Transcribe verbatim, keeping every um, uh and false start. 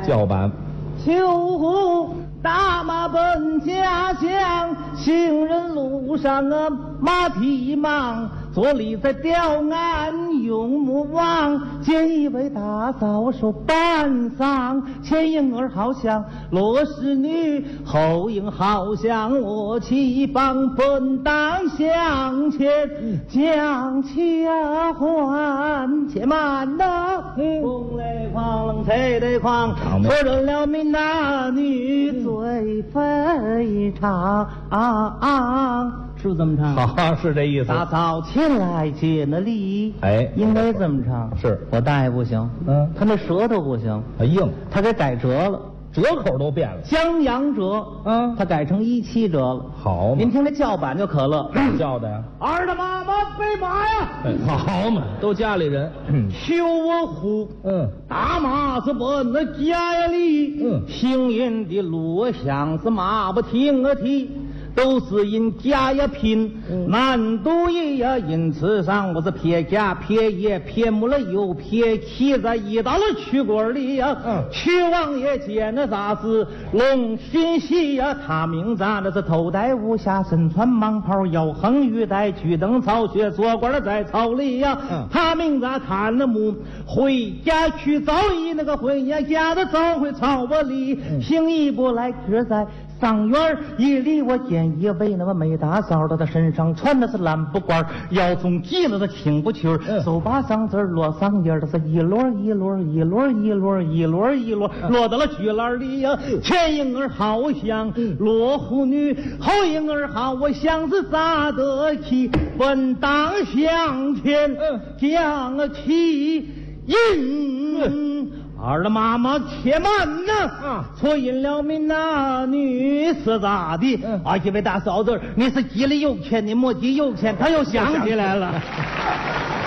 叫板。 秋胡大马奔家乡，行人路上啊马蹄忙。坐立在吊岸用目望，见一位大嫂手板上，前影儿好像罗氏女，后影好像我妻帮，本当向前将掐还，且慢呐，风雷狂冷吹得狂，错认了闽南女最非常。是不是这么唱？ 好，是这意思。 大嫂前来接那礼， 哎， 应该这么唱。 是我大爷不行， 嗯， 他那舌头不行， 啊硬， 他给改折了， 折口都变了。 江阳折， 嗯， 他改成一七折了。 好嘛， 您听这叫板就可乐， 叫的呀。 儿的妈妈备马呀！ 哎，好嘛，都家里人。 修我虎，嗯，大马是奔那家呀里，嗯，行人的路像是马不停啊蹄。都是因家呀拼，难度也呀因此上我是撇家撇爷撇母了又撇妻子一到了曲棍里呀，曲王爷见那啥是龙心喜呀，他名咱那是头戴无暇身穿蟒袍腰横玉带举灯草靴做官的在草里呀，他名咱看了母回家去早已那个回呀家的早回草窝里，行一步来哥在上院一里，我见一位那么美大嫂的，他身上穿的是蓝布褂，腰中系了的青布裙，手把上字落上沿的是一摞一摞一摞一摞一摞一摞，落到了菊篮里呀。前影儿好像罗湖女，后影儿好像是扎得起，本当向前将起引。儿的妈妈且慢呐！啊，错引了民呐，女是咋的？嗯、啊，这位大嫂子，你是急了有钱，你莫急有钱，他又想起来了。